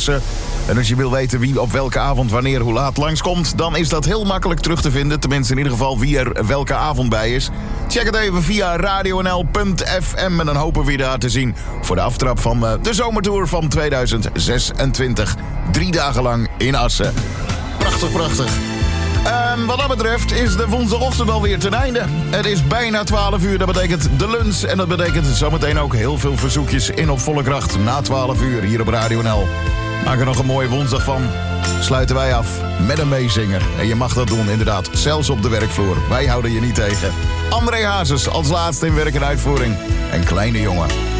Assen. En als je wil weten wie op welke avond, wanneer, hoe laat langskomt, dan is dat heel makkelijk terug te vinden. Tenminste in ieder geval wie er welke avond bij is. Check het even via radionl.fm en dan hopen we je daar te zien voor de aftrap van de zomertour van 2026. 3 dagen lang in Assen. Prachtig, prachtig. Wat dat betreft is de woensdagochtend alweer ten einde. Het is bijna 12 uur, dat betekent de lunch. En dat betekent zometeen ook heel veel verzoekjes in op volle kracht na 12 uur hier op Radio NL. Maak er nog een mooie woensdag van. Sluiten wij af met een meezinger. En je mag dat doen, inderdaad, zelfs op de werkvloer. Wij houden je niet tegen. André Hazes als laatste in werk en uitvoering. En Kleine Jongen.